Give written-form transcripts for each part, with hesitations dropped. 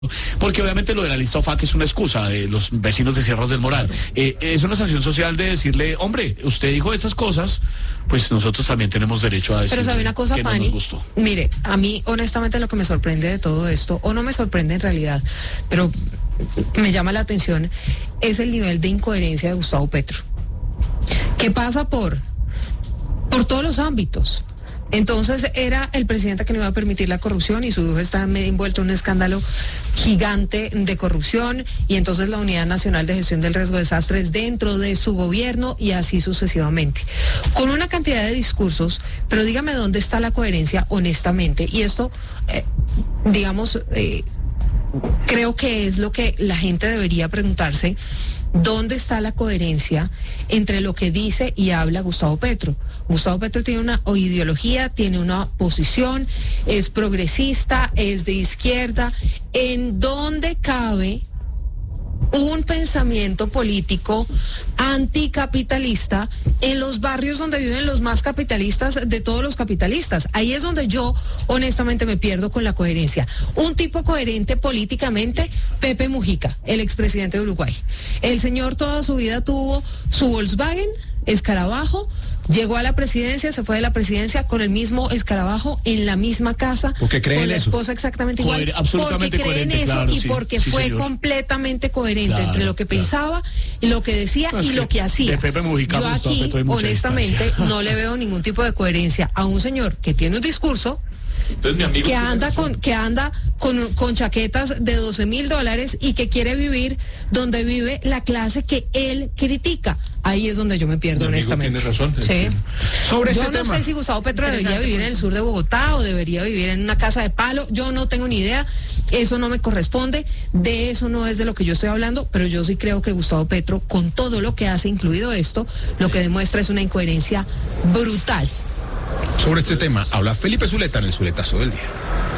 Porque obviamente lo de la lista OFAC es una excusa de los vecinos de Sierras del Moral. Es una sanción social de decirle, hombre, usted dijo estas cosas, pues nosotros también tenemos derecho a decir. Pero sabe una cosa, que no Pani, nos gustó. Mire, a mí honestamente lo que me sorprende de todo esto, o no me sorprende en realidad, pero me llama la atención, es el nivel de incoherencia de Gustavo Petro, que pasa por todos los ámbitos. Entonces era el presidente que no iba a permitir la corrupción y su hijo está envuelto en un escándalo gigante de corrupción, y entonces la Unidad Nacional de Gestión del Riesgo de Desastres dentro de su gobierno y así sucesivamente. Con una cantidad de discursos, pero dígame dónde está la coherencia honestamente. Y esto, creo que es lo que la gente debería preguntarse. ¿Dónde está la coherencia entre lo que dice y habla Gustavo Petro? Gustavo Petro tiene una ideología, tiene una posición, es progresista, es de izquierda. ¿En dónde cabe un pensamiento político anticapitalista en los barrios donde viven los más capitalistas de todos los capitalistas? Ahí es donde yo honestamente me pierdo con la coherencia. Un tipo coherente políticamente, Pepe Mujica, el expresidente de Uruguay. El señor toda su vida tuvo su Volkswagen Escarabajo, llegó a la presidencia, se fue de la presidencia con el mismo escarabajo en la misma casa, porque cree con en la eso. esposa exactamente igual, absolutamente porque cree en coherente, eso, claro, y sí, porque sí, fue señor. completamente coherente entre lo que pensaba, lo que decía No, es y lo que hacía. de Pepe Mujica Yo a Gustavo aquí Petro hay mucha honestamente distancia. no le veo ningún tipo de coherencia a un señor que tiene un discurso, Entonces, mi amigo que anda con chaquetas de $12,000 y que quiere vivir donde vive la clase que él critica. Ahí es donde yo me pierdo, Mi amigo honestamente. tiene razón. Sí. Sobre Yo este no tema. sé si Gustavo Petro debería vivir en el sur de Bogotá o debería vivir en una casa de palo. Yo no tengo ni idea. Eso no me corresponde. De eso no es de lo que yo estoy hablando. Pero yo sí creo que Gustavo Petro, con todo lo que hace, incluido esto, lo que demuestra es una incoherencia brutal. Sobre este tema habla Felipe Zuleta en el Zuletazo del Día.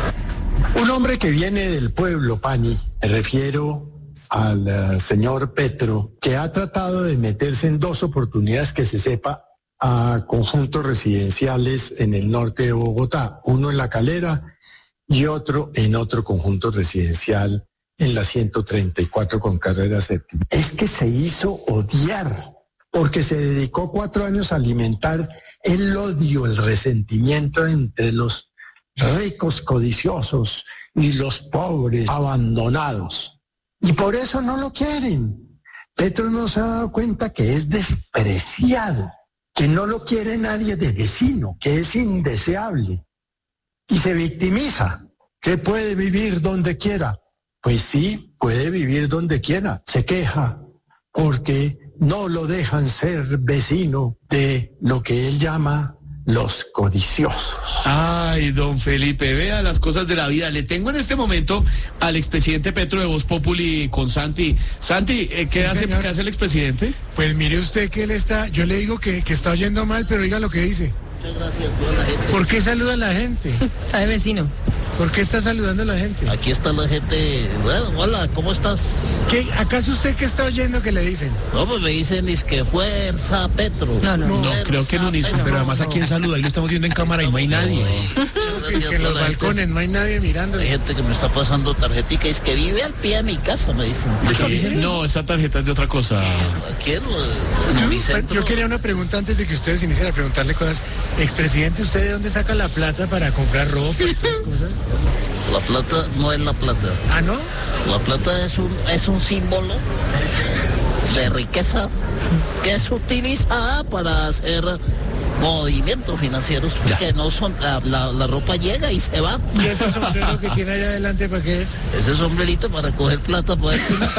Un hombre que viene del pueblo, Pani, me refiero al señor Petro, que ha tratado de meterse en dos oportunidades que se sepa a conjuntos residenciales en el norte de Bogotá, uno en La Calera y otro en otro conjunto residencial en la 134 con carrera séptima. Es que se hizo odiar porque se dedicó 4 años a alimentar el odio, el resentimiento entre los ricos codiciosos y los pobres abandonados. Y por eso no lo quieren. Petro no se ha dado cuenta que es despreciado, que no lo quiere nadie de vecino, que es indeseable. Y se victimiza, que puede vivir donde quiera. Pues sí, puede vivir donde quiera. Se queja porque no lo dejan ser vecino de lo que él llama los codiciosos. Ay, don Felipe, vea las cosas de la vida. Le tengo en este momento al expresidente Petro de Voz Populi con Santi. Santi, ¿qué hace el expresidente? Pues mire usted que él está, yo le digo que está oyendo mal, pero diga lo que dice. Muchas gracias a toda la gente. ¿Por qué saluda a la gente? Está de vecino. ¿Por qué está saludando a la gente? Aquí está la gente. Bueno, hola, ¿cómo estás? ¿Acaso usted qué está oyendo que le dicen? No, pues me dicen es que fuerza Petro. No, creo que no ni Petro. Pero además, ¿a quién saluda? Ahí lo estamos viendo en cámara y no hay nadie. Es que en los balcones no hay nadie mirando. Hay gente que me está pasando tarjetica y es que vive al pie de mi casa, me dicen. No, esa tarjeta es de otra cosa. Aquí en mi centro. Yo quería una pregunta antes de que ustedes inicien a preguntarle cosas. Expresidente, ¿usted de dónde saca la plata para comprar ropa y todas esas cosas? La plata no es la plata. ¿Ah, no? La plata es un símbolo de riqueza que es utilizada para hacer movimientos financieros que no son, la ropa llega y se va. ¿Y ese sombrero que tiene allá adelante para qué es? Ese sombrerito para coger plata para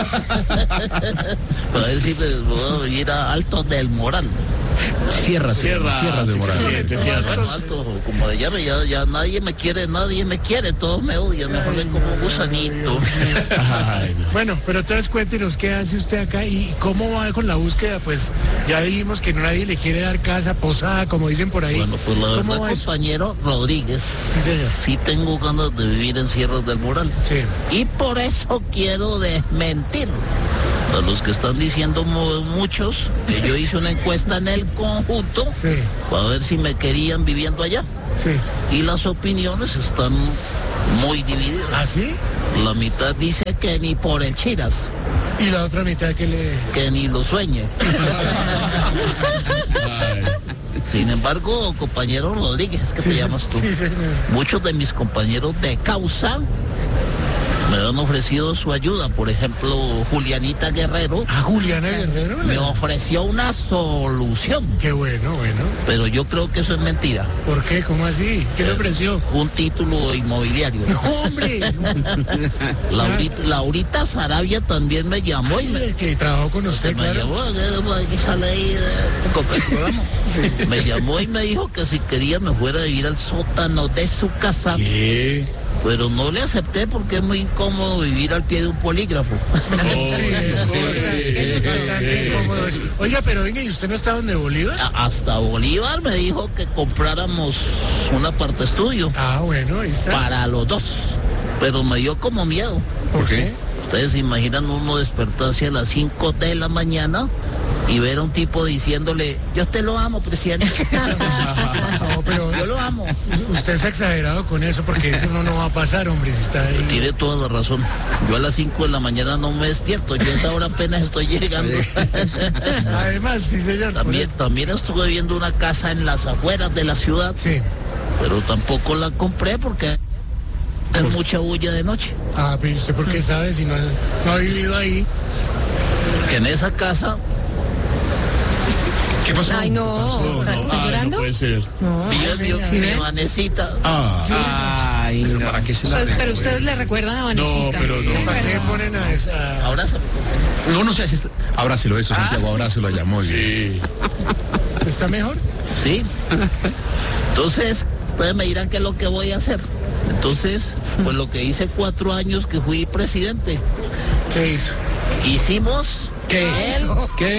ver si me puedo ir a Alto del Moral. Sierras del Moral. Bueno, Alto, como de llave, ya nadie me quiere, todos me odian, mejor ven como un gusanito. Ay, no. Bueno, pero entonces cuéntenos qué hace usted acá y cómo va con la búsqueda. Pues ya dijimos que nadie le quiere dar casa, posada, como dicen por ahí. Bueno, pues la ¿Cómo verdad, va eso? compañero Rodríguez, señor. sí tengo ganas de vivir en Sierras del Moral. Sí. Y por eso quiero desmentir a los que están diciendo muchos que yo hice una encuesta en el conjunto Sí. para ver si me querían viviendo allá. Sí. Y las opiniones están muy divididas. ¿Ah, sí? La mitad dice que ni por el chiras, Y la otra mitad que ni lo sueñe. Ay. Sin embargo, compañero Rodríguez, es que te llamas tú. Sí, señor. Muchos de mis compañeros de causa me han ofrecido su ayuda. Por ejemplo, Julianita Guerrero Juliana Guerrero. me ofreció una solución. Qué bueno. Pero yo creo que eso es mentira. ¿Por qué? ¿Cómo así? ¿Qué le ofreció? Un título inmobiliario. ¡Hombre! Laurita Sarabia también me llamó y me... El que trabajó con usted, Me claro. llamó, aquí sale ahí compré el programa. Me llamó y me dijo que si quería me fuera a vivir al sótano de su casa, ¿Qué? pero no le acepté porque es muy incómodo vivir al pie de un polígrafo. Sí, es bastante incómodo eso. Oiga, pero venga, ¿y usted no estaba en de Bolívar? Hasta Bolívar me dijo que compráramos un aparte estudio Bueno, ahí está. para los dos, pero me dio como miedo. ¿Por qué? Ustedes se imaginan uno despertarse a las 5 de la mañana y ver a un tipo diciéndole, yo te lo amo, presidente. No, pero Yo lo amo. usted es exagerado con eso porque eso no va a pasar, hombre, si está ahí. Tiene toda la razón. Yo a las 5 de la mañana no me despierto. Yo a esa hora apenas estoy llegando. Además, sí, señor. También estuve viendo una casa en las afueras de la ciudad, Sí. pero tampoco la compré porque hay mucha bulla de noche. Pero ¿usted por qué sabe si no ha vivido ahí? Que en esa casa ¿Qué pasó? Ay, no. ¿Está No llorando? puede ser. No. vive ¿Sí mi ve? Vanessita. Ay, pero ¿para qué se la Pero ustedes le recuerdan a Vanesita. pero no. ¿Para qué ponen a esa? Ahora se... No sé si está... Abrácelo eso, Santiago, abrácelo allá, muy bien. Sí. ¿Está mejor? Sí. Entonces, ustedes me dirán qué es lo que voy a hacer. Entonces, pues lo que hice 4 años que fui presidente. ¿Qué hizo? Hicimos... ¿Qué? ¿Qué?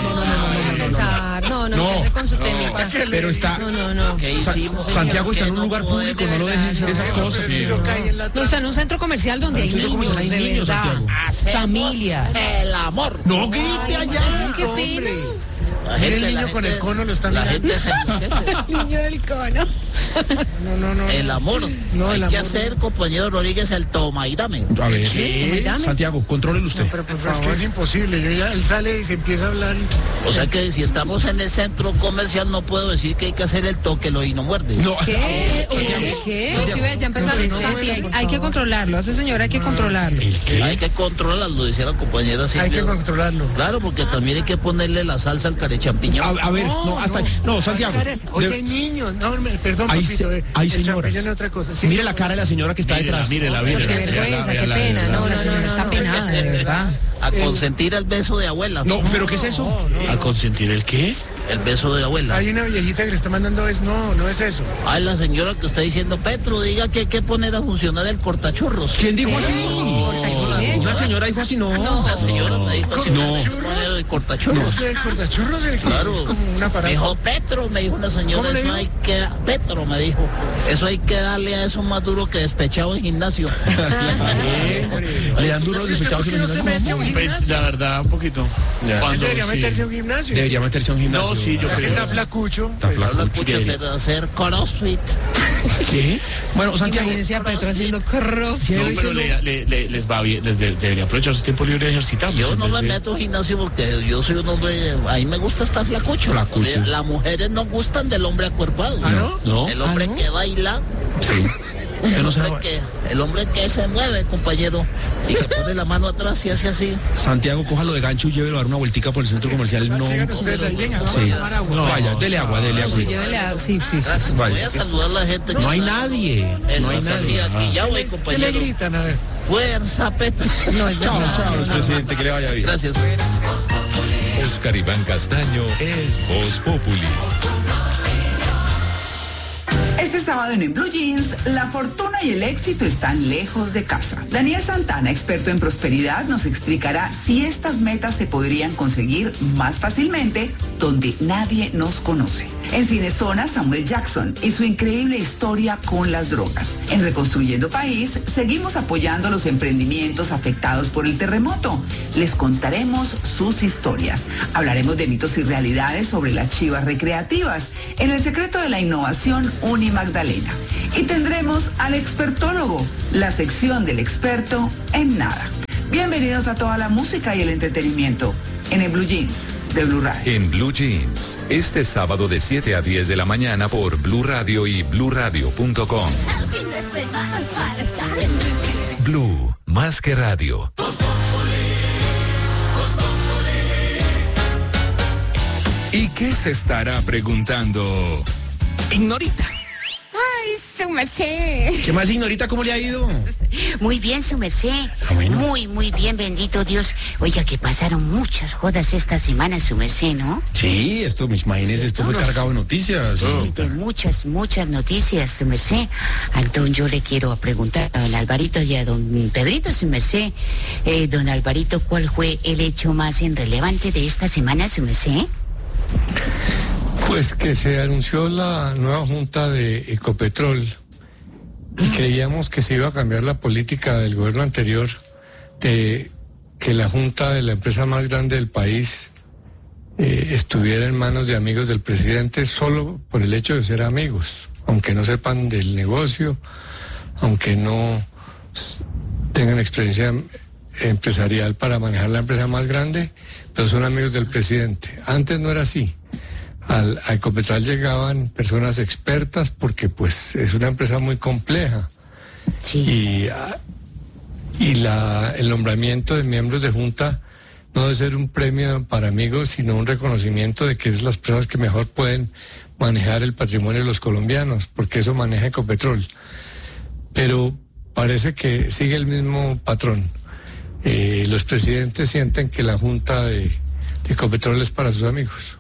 No, No. empiece con su temita. Pero está... No. ¿Qué hicimos? Santiago está en un Que lugar puede público, no lo dejen decir esas Pero cosas. es que no cae en la No, está en un centro comercial donde hay En un centro niños, comercial hay de niños, verdad. Santiago. Hacemos Familias. el amor. No grite allá. Ay, qué pena. La Mire, el la niño con el cono lo está La mirando. gente se enloquece. Niño del cono. No. El amor. No, Hay el que amor. hacer, compañero Rodríguez, el toma y dame. A ver, Dame. Santiago, contrólelo usted. Pero es que es imposible. Él sale y se empieza a hablar. O sea que si estamos en el centro comercial no puedo decir que hay que hacer el toque y no muerde. No, ¿Qué? ¿Qué? Sí, ve, ya empezaron. Santi, hay que controlarlo. A ese señor hay que controlarlo. Hay que controlarlo, decía la compañera Hay que Silvia. controlarlo. Claro, porque también hay que ponerle la salsa al carechampiñón. a ver, no, hasta... No, Santiago. Oye, de- niños. No, perdón, Hay papito. hay el señoras. champiñón es otra cosa. Sí. Mire la cara de la señora que está detrás. Mírela. Qué vergüenza, qué pena. No, la señora está penada, de verdad. A consentir el beso de abuela. No, pero ¿qué es eso? ¿A consentir el qué? El beso de abuela. Hay una viejita que le está mandando no es eso. Ay, la señora que está diciendo, Petro, diga que hay que poner a funcionar el cortachurros. ¿Quién dijo así? ¿Qué? Una señora dijo así, no. La señora me dijo así, No. hay que poner el cortachurros. No sé, el cortachurros es Claro. como una Me parada. dijo Petro, me dijo una señora, ¿Cómo le eso dijo? hay que, Petro me dijo, eso hay que darle a eso más duro que despechado en gimnasio. Le dan duros despechados y ¿Por qué no se mete a un Pues gimnasio? la verdad, un poquito. Ya. Cuando Debería sí. meterse a un gimnasio. Debería meterse a un gimnasio. No, sí, yo Aquí creo. está flacucho. Está pues, flaco. Habla mucho hacer crossfit. ¿Qué? Bueno, Santiago, Imagínense a Petro haciendo cross. No, pero les va bien, debería aprovechar su tiempo libre de ejercitarse. Yo no me meto en gimnasio porque yo soy un hombre, a mí me gusta estar flacucho. Flacucho. Las mujeres no gustan del hombre acuerpado. ¿Ah, no? No. El hombre ¿Ah, no? que baila, sí. Usted no sabe. el hombre que se mueve, compañero, y que pone la mano atrás y hace así. Santiago, cójalo de gancho y llévelo a dar una vueltica por el centro comercial. No. Sigan ustedes ahí, venga, vamos Sí. a tomar agua. No. Vaya, dele agua, dele agua. Sí, llévele a... Sí. Gracias. Vale. Voy a saludar a la gente. que No hay está nadie. en No hay la nadie. silla aquí. Ya voy, ¿Qué le compañero. gritan? A ver. Fuerza, Petro. Chao, presidente, que le vaya bien. Gracias. Oscar Iván Castaño es Voz Populi. Este sábado en Blue Jeans, la fortuna y el éxito están lejos de casa. Daniel Santana, experto en prosperidad, nos explicará si estas metas se podrían conseguir más fácilmente donde nadie nos conoce. En Cinezona, Samuel Jackson y su increíble historia con las drogas. En Reconstruyendo País, seguimos apoyando los emprendimientos afectados por el terremoto. Les contaremos sus historias. Hablaremos de mitos y realidades sobre las chivas recreativas. En El secreto de la innovación, Uni Magdalena. Y tendremos al expertólogo, la sección del experto en nada. Bienvenidos a toda la música y el entretenimiento en el Blue Jeans de Blue Radio. En Blue Jeans, este sábado de 7 a 10 de la mañana por Blue Radio y bluradio.com. Blue, más que radio. ¿Y qué se estará preguntando Ignorita? Ay, su merced. ¿Qué más, Ignorita? ¿Cómo le ha ido? Muy bien, su merced. Bueno. Muy bien, bendito Dios. Oiga, que pasaron muchas jodas esta semana, su merced, ¿no? Sí, imagínese, esto fue cargado de noticias. Sí, de muchas noticias, su merced. Entonces yo le quiero preguntar a don Alvarito y a don Pedrito, su merced. Don Alvarito, ¿cuál fue el hecho más irrelevante de esta semana, su merced? Pues que se anunció la nueva junta de Ecopetrol y creíamos que se iba a cambiar la política del gobierno anterior de que la junta de la empresa más grande del país estuviera en manos de amigos del presidente solo por el hecho de ser amigos, aunque no sepan del negocio, aunque no tengan experiencia empresarial para manejar la empresa más grande, pero son amigos del presidente. Antes no era así. A Ecopetrol llegaban personas expertas porque pues es una empresa muy compleja. Sí. Y el nombramiento de miembros de junta no debe ser un premio para amigos, sino un reconocimiento de que es las personas que mejor pueden manejar el patrimonio de los colombianos, porque eso maneja Ecopetrol. Pero parece que sigue el mismo patrón. Los presidentes sienten que la junta de Ecopetrol es para sus amigos.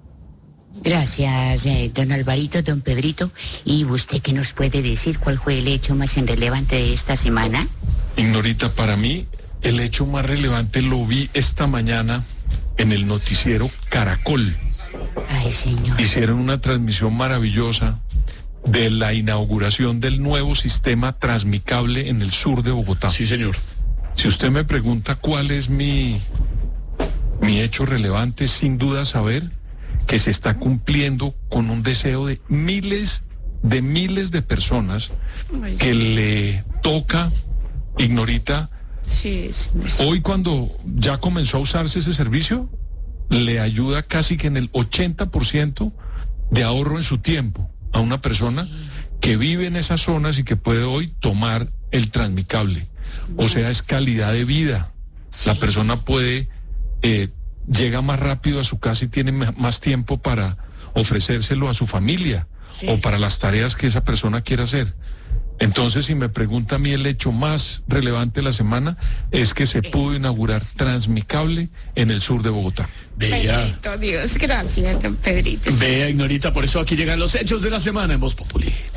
Gracias, don Alvarito, don Pedrito. ¿Y usted qué nos puede decir? ¿Cuál fue el hecho más irrelevante de esta semana? Ignorita, para mí, el hecho más relevante lo vi esta mañana en el noticiero Caracol. Ay, señor. Hicieron una transmisión maravillosa de la inauguración del nuevo sistema Transmicable en el sur de Bogotá. Sí, señor. Si usted me pregunta cuál es mi hecho relevante, sin duda saber que se está cumpliendo con un deseo de miles de personas que le toca, Ignorita. Sí. Hoy cuando ya comenzó a usarse ese servicio, le ayuda casi que en el 80% de ahorro en su tiempo a una persona que vive en esas zonas y que puede hoy tomar el Transmicable. O sea, es calidad de vida. La persona puede... llega más rápido a su casa y tiene más tiempo para ofrecérselo a su familia o para las tareas que esa persona quiera hacer. Entonces, si me pregunta a mí, el hecho más relevante de la semana es que se pudo inaugurar Transmicable en el sur de Bogotá. Vea. Bendito Dios, gracias, don Pedrito. Vea, Ignorita, por eso aquí llegan los hechos de la semana en Voz Populi.